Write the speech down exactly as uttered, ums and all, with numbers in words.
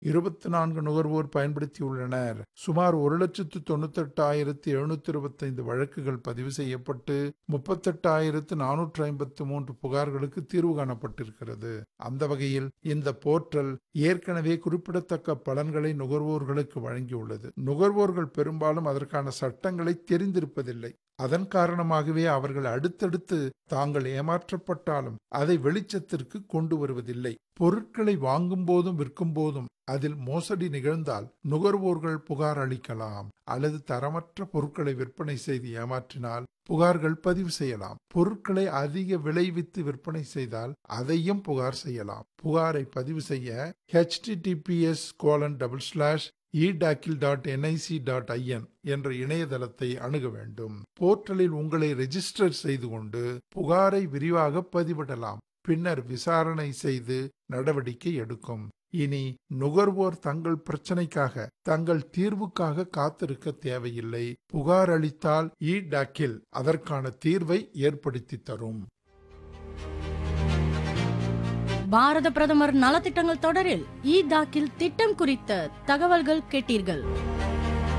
இருபத்தி நான்கு நுகர்வோர் பயன்படுத்தியுள்ளனர். சுமார் ஒரு லட்சத்து தொண்ணூத்தி எட்டாயிரத்து எழுநூத்தி இருபத்தி ஐந்து வழக்குகள் பதிவு செய்யப்பட்டு முப்பத்தெட்டாயிரத்து நானூற்று ஐம்பத்து மூன்று புகார்களுக்கு தீர்வு காணப்பட்டிருக்கிறது. அந்த வகையில் இந்த போர்ட்டல் ஏற்கனவே குறிப்பிடத்தக்க பலன்களை நுகர்வோர்களுக்கு வழங்கியுள்ளது. நுகர்வோர்கள் பெரும்பாலும் அதற்கான சட்டங்களை தெரிந்திருப்பதில்லை. அதன் காரணமாகவே அவர்கள் அடுத்தடுத்து தாங்கள் ஏமாற்றப்பட்டாலும் அதை வெளிச்சத்திற்கு கொண்டு வருவதில்லை. பொருட்களை வாங்கும் போதும் விற்கும் போதும் அதில் மோசடி நிகழ்ந்தால் நுகர்வோர்கள் புகார் அளிக்கலாம், அல்லது தரமற்ற பொருட்களை விற்பனை செய்து ஏமாற்றினால் புகார்கள் பதிவு செய்யலாம். பொருட்களை அதிக விலை வித்து விற்பனை செய்தால் அதையும் புகார் செய்யலாம். புகாரை பதிவு செய்ய H D D B S colon double slash இ டாக்கில் dot N I C dot I என் என்ற இணையதளத்தை அணுக வேண்டும். போர்ட்டலில் உங்களை ரெஜிஸ்டர் செய்து கொண்டு புகாரை விரிவாக பதிவிடலாம். பின்னர் விசாரணை செய்து நடவடிக்கை எடுக்கும். இனி நுகர்வோர் தங்கள் பிரச்சனைக்காக, தங்கள் தீர்வுக்காக காத்திருக்க தேவையில்லை. புகார் அளித்தால் இ டாக்கில் அதற்கான தீர்வை ஏற்படுத்தி தரும். பாரத பிரதமர் நலத்திட்டங்கள் தொடரில் இ தாக்கில் திட்டம் குறித்த தகவல்கள் கேட்டீர்கள்.